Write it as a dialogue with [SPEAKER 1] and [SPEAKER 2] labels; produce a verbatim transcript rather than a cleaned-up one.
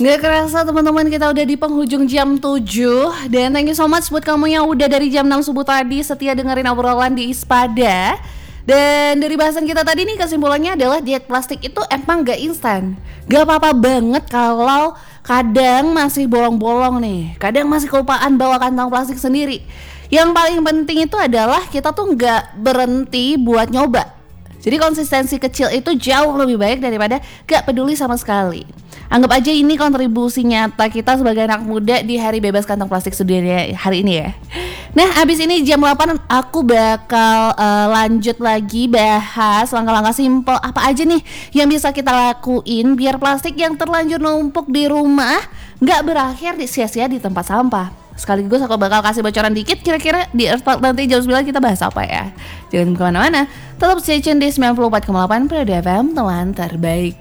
[SPEAKER 1] Nggak kerasa teman-teman, kita udah di penghujung jam tujuh. Dan thank you so much buat kamu yang udah dari jam enam subuh tadi setia dengerin obrolan di Ispada. Dan dari bahasan kita tadi nih, kesimpulannya adalah diet plastik itu emang gak instan. Gak apa-apa banget kalau kadang masih bolong-bolong nih, kadang masih kelupaan bawa kantong plastik sendiri. Yang paling penting itu adalah kita tuh gak berhenti buat nyoba. Jadi konsistensi kecil itu jauh lebih baik daripada gak peduli sama sekali. Anggap aja ini kontribusi nyata kita sebagai anak muda di hari bebas kantong plastik sedunia hari ini ya. Nah, abis ini jam delapan aku bakal uh, lanjut lagi bahas langkah-langkah simpel apa aja nih yang bisa kita lakuin biar plastik yang terlanjur numpuk di rumah gak berakhir di sia-sia di tempat sampah. Sekaligus aku bakal kasih bocoran dikit kira-kira di Earth Talk nanti jam sembilan kita bahas apa ya. Jangan kemana-mana, tetap stay tune di sembilan puluh empat koma delapan Prado F M, teman terbaik.